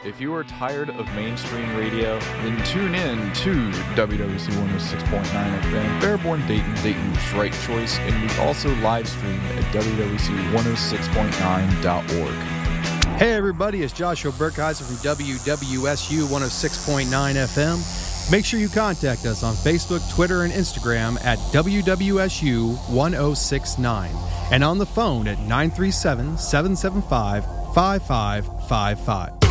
If you are tired of mainstream radio, then tune in to WWC 106.9 FM, Fairborn, Dayton, Dayton's right choice, and we also live stream at WWC106.9.org. Hey everybody, it's Joshua Burkheiser from WWSU 106.9 FM. Make sure you contact us on Facebook, Twitter, and Instagram at WWSU 1069 and on the phone at 937-775-5555.